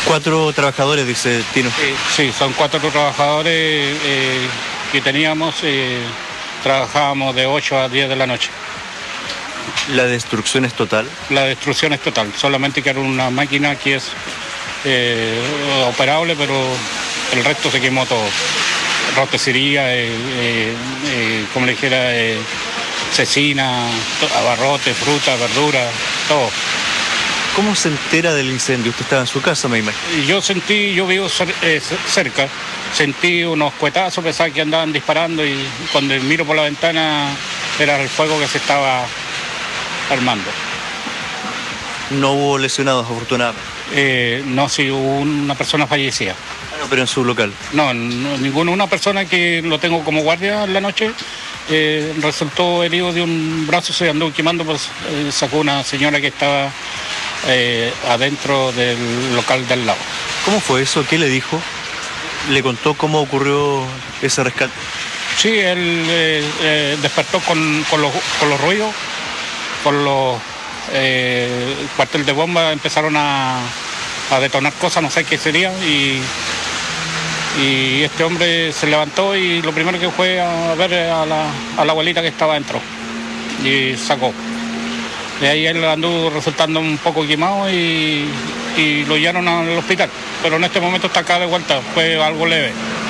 4 trabajadores, dice Tino. Sí, son 4 trabajadores que teníamos, trabajábamos de 8 a 10 de la noche. ¿La destrucción es total? La destrucción es total, solamente que era una máquina que es operable, pero el resto se quemó todo. Roticería, como le dijera, cecina, abarrotes, fruta, verdura, todo. ¿Cómo se entera del incendio? Usted estaba en su casa, me imagino. Yo vivo cerca, sentí unos cuetazos, pensaba que andaban disparando y cuando miro por la ventana era el fuego que se estaba armando. No hubo lesionados, afortunadamente. No, sí hubo una persona fallecida. No, pero en su local. No, ninguno. Una persona que lo tengo como guardia en la noche resultó herido de un brazo, se anduvo quemando, pues sacó una señora que estaba adentro del local de al lado. ¿Cómo fue eso? ¿Qué le dijo? ¿Le contó cómo ocurrió ese rescate? Sí, él despertó con los ruidos, con los cuartel de bomba empezaron a detonar cosas, no sé qué sería, y este hombre se levantó y lo primero que fue a ver a la abuelita que estaba dentro y sacó. De ahí él anduvo resultando un poco quemado y lo llevaron al hospital, pero en este momento está acá de vuelta, fue algo leve.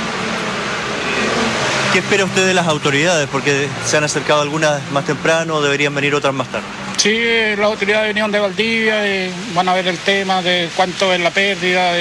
¿Qué espera usted de las autoridades? Porque se han acercado algunas más temprano, deberían venir otras más tarde. Sí, las autoridades vinieron de Valdivia, van a ver el tema de cuánto es la pérdida,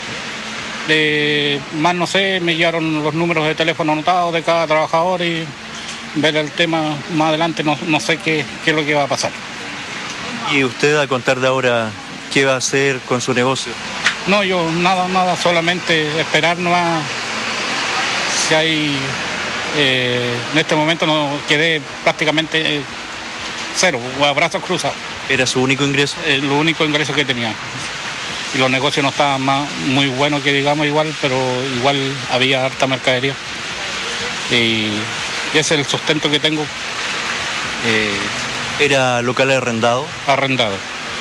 más no sé, me llevaron los números de teléfono anotados de cada trabajador y ver el tema más adelante, no sé qué es lo que va a pasar. ¿Y usted a contar de ahora qué va a hacer con su negocio? No, yo nada, solamente esperar nomás. Si hay, en este momento no quedé prácticamente cero, a brazos cruzados. ¿Era su único ingreso? Lo único ingreso que tenía. Y los negocios no estaban muy buenos que digamos igual, pero igual había harta mercadería. Y ese es el sustento que tengo. ¿Era local arrendado? Arrendado.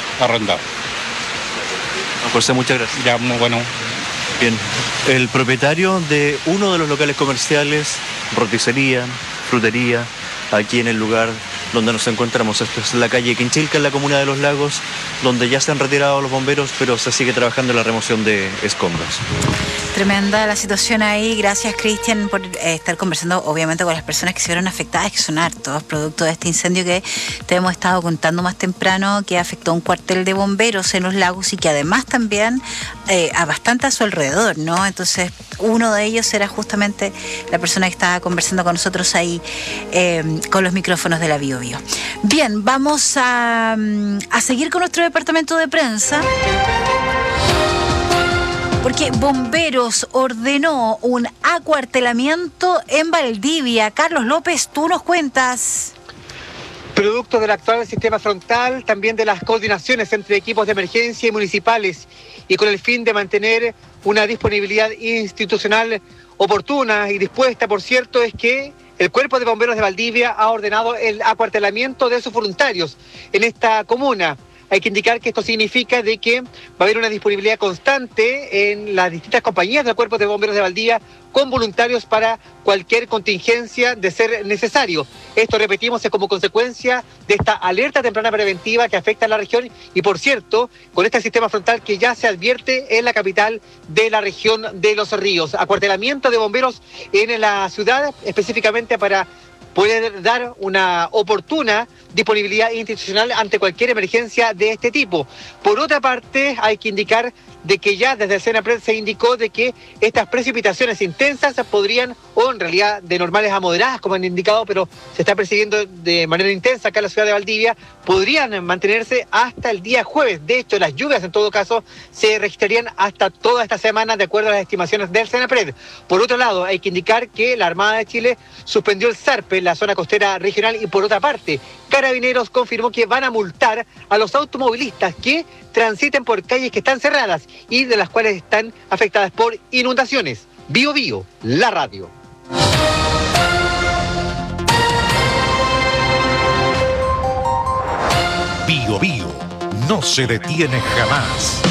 José, muchas gracias. Ya, muy bueno. Bien, el propietario de uno de los locales comerciales, roticería, frutería, aquí en el lugar donde nos encontramos. Esto es la calle Quinchilca, en la comuna de Los Lagos, donde ya se han retirado los bomberos, pero se sigue trabajando en la remoción de escombros. Tremenda la situación ahí. Gracias, Cristian, por estar conversando, obviamente, con las personas que se vieron afectadas, que son hartos, producto de este incendio que te hemos estado contando más temprano, que afectó a un cuartel de bomberos en Los Lagos y que además también a bastante a su alrededor, ¿no? Entonces, uno de ellos era justamente la persona que estaba conversando con nosotros ahí con los micrófonos de la Bio Bio. Bien, vamos a seguir con nuestro departamento de prensa. Porque Bomberos ordenó un acuartelamiento en Valdivia. Carlos López, tú nos cuentas. Producto del actual sistema frontal, también de las coordinaciones entre equipos de emergencia y municipales, y con el fin de mantener una disponibilidad institucional oportuna y dispuesta, por cierto, es que el Cuerpo de Bomberos de Valdivia ha ordenado el acuartelamiento de sus voluntarios en esta comuna. Hay que indicar que esto significa de que va a haber una disponibilidad constante en las distintas compañías del Cuerpo de Bomberos de Valdivia con voluntarios para cualquier contingencia de ser necesario. Esto, repetimos, es como consecuencia de esta alerta temprana preventiva que afecta a la región y, por cierto, con este sistema frontal que ya se advierte en la capital de la región de Los Ríos. Acuartelamiento de bomberos en la ciudad, específicamente para poder dar una oportuna disponibilidad institucional ante cualquier emergencia de este tipo. Por otra parte, hay que indicar de que ya desde el Senapred se indicó de que estas precipitaciones intensas podrían, o en realidad de normales a moderadas, como han indicado, pero se está persiguiendo de manera intensa acá en la ciudad de Valdivia, podrían mantenerse hasta el día jueves. De hecho, las lluvias en todo caso se registrarían hasta toda esta semana, de acuerdo a las estimaciones del Senapred. Por otro lado, hay que indicar que la Armada de Chile suspendió el zarpe en la zona costera regional y, por otra parte, Carabineros confirmó que van a multar a los automovilistas que transiten por calles que están cerradas y de las cuales están afectadas por inundaciones. Bio Bio, la radio. Bio Bio no se detiene jamás.